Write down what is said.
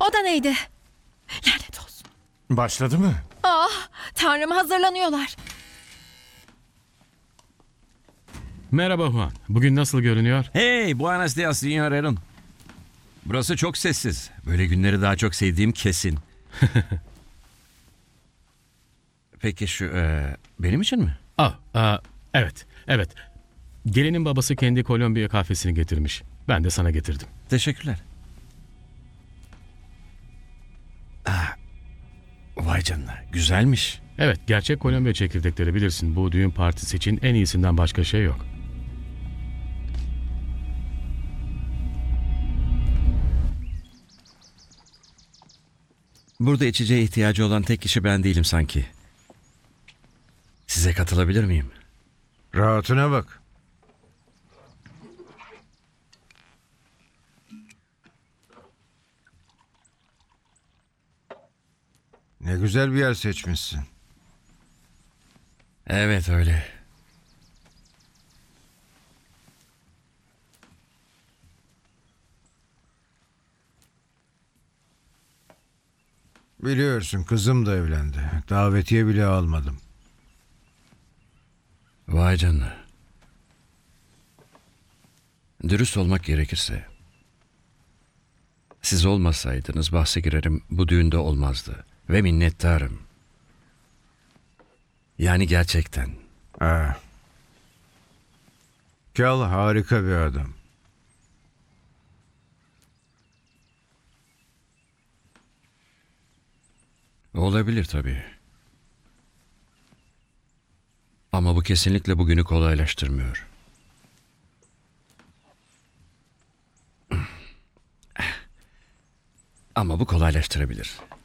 O da neydi? Lanet olsun. Başladı mı? Ah, Tanrım, hazırlanıyorlar. Merhaba Juan. Bugün nasıl görünüyor? Hey, buenos dias, Senyor Aaron. Burası çok sessiz. Böyle günleri daha çok sevdiğim kesin. Peki şu benim için mi? Evet, evet. Gelinin babası kendi Kolombiya kahvesini getirmiş. Ben de sana getirdim. Teşekkürler. Vay canına, güzelmiş. Evet, gerçek Kolombiya çekirdekleri bilirsin. Bu düğün partisi için en iyisinden başka şey yok. Burada içeceğe ihtiyacı olan tek kişi ben değilim sanki. Size katılabilir miyim? Rahatına bak. Ne güzel bir yer seçmişsin. Evet, öyle. Biliyorsun kızım da evlendi. Davetiye bile almadım. Vay canına. Dürüst olmak gerekirse, siz olmasaydınız bahse girerim, bu düğünde olmazdı. Ve minnettarım. Yani gerçekten. Ha. Kel harika bir adam. Olabilir tabii. Ama bu kesinlikle bugünü kolaylaştırmıyor. Ama bu kolaylaştırabilir.